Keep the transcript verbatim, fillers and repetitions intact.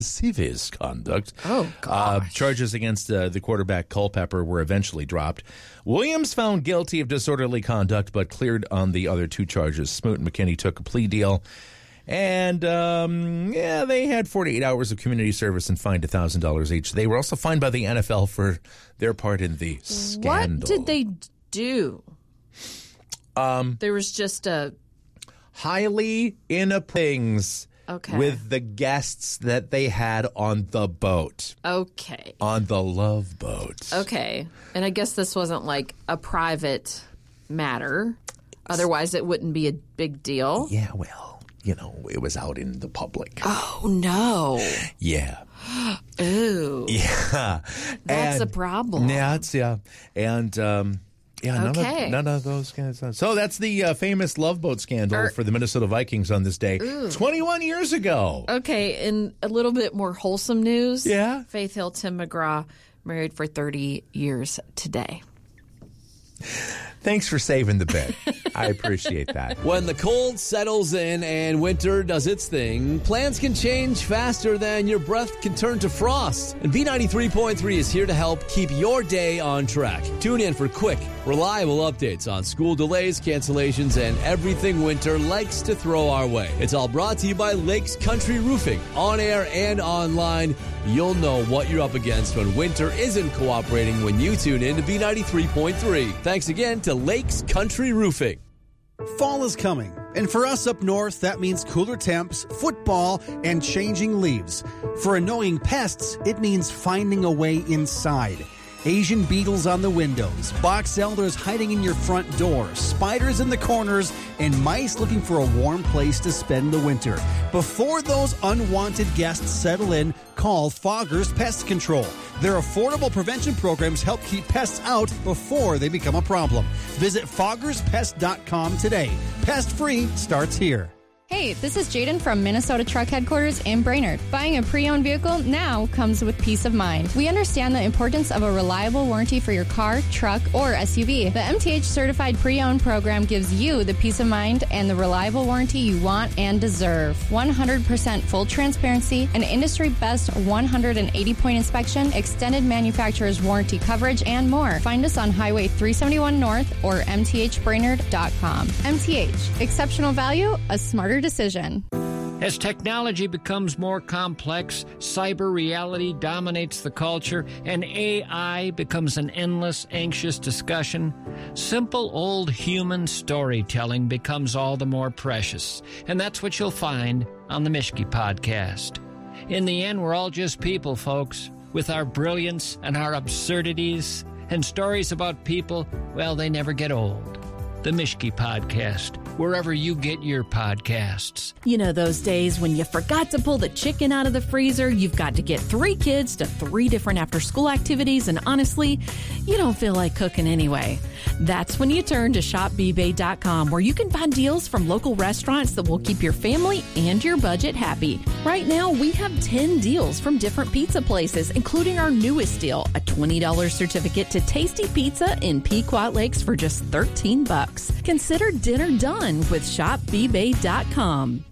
lascivious conduct. Oh, gosh. Uh, charges against uh, the quarterback Culpepper were eventually dropped. Williams found guilty of disorderly conduct, but cleared on the other two charges. Smoot and McKinney took a plea deal. And, um, yeah, they had forty-eight hours of community service and fined one thousand dollars each. They were also fined by the N F L for their part in the scandal. What did they do? Um, there was just a... Highly inappropriate things okay. with the guests that they had on the boat. Okay. On the Love Boat. Okay. And I guess this wasn't like a private matter. Otherwise, it wouldn't be a big deal. Yeah, well, you know, it was out in the public. Oh, no. Yeah. Ooh. Yeah. That's and, a problem. Yeah, it's, yeah. And, um... Yeah, none, okay. of, none of those guys. So that's the uh, famous Love Boat scandal er, for the Minnesota Vikings on this day. Ooh. twenty-one years ago. Okay, and a little bit more wholesome news. Yeah. Faith Hill, Tim McGraw, married for thirty years today. Thanks for saving the bit. I appreciate that. When the cold settles in and winter does its thing, plans can change faster than your breath can turn to frost. And B ninety-three point three is here to help keep your day on track. Tune in for quick, reliable updates on school delays, cancellations, and everything winter likes to throw our way. It's all brought to you by Lakes Country Roofing. On air and online, you'll know what you're up against when winter isn't cooperating when you tune in to B ninety-three point three. Thanks again to Lakes Country Roofing. Fall is coming, and for us up north, that means cooler temps, football, and changing leaves. For annoying pests, it means finding a way inside. Asian beetles on the windows, box elders hiding in your front door, spiders in the corners, and mice looking for a warm place to spend the winter. Before those unwanted guests settle in, call Foggers Pest Control. Their affordable prevention programs help keep pests out before they become a problem. Visit foggers pest dot com today. Pest free starts here. Hey, this is Jaden from Minnesota Truck Headquarters in Brainerd. Buying a pre-owned vehicle now comes with peace of mind. We understand the importance of a reliable warranty for your car, truck, or S U V. The M T H Certified Pre-Owned program gives you the peace of mind and the reliable warranty you want and deserve. one hundred percent full transparency, an industry-best one hundred eighty point inspection, extended manufacturer's warranty coverage, and more. Find us on Highway three seventy-one North or m t h brainerd dot com. M T H, exceptional value, a smarter decision. As technology becomes more complex, cyber reality dominates the culture, and A I becomes an endless, anxious discussion, simple old human storytelling becomes all the more precious. And that's what you'll find on the Mischke Podcast. In the end, we're all just people, folks, with our brilliance and our absurdities, and stories about people, well, they never get old. The Mischke Podcast, wherever you get your podcasts. You know those days when you forgot to pull the chicken out of the freezer, you've got to get three kids to three different after-school activities, and honestly, you don't feel like cooking anyway. That's when you turn to shop b bay dot com, where you can find deals from local restaurants that will keep your family and your budget happy. Right now, we have ten deals from different pizza places, including our newest deal, a twenty dollars certificate to Tasty Pizza in Pequot Lakes for just thirteen bucks. Consider dinner done with shop b bay dot com.